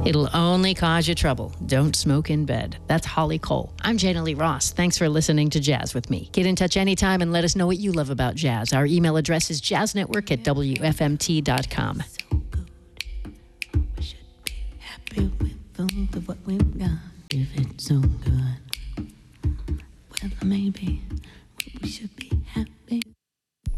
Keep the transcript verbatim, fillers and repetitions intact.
It'll only cause you trouble. Don't smoke in bed. That's Holly Cole. I'm Jana Lee Ross. Thanks for listening to Jazz with me. Get in touch anytime and let us know what you love about jazz. Our email address is jazznetwork at w f m t dot com. So good. We should be happy with all of what we've got. If it's so good, well, maybe we should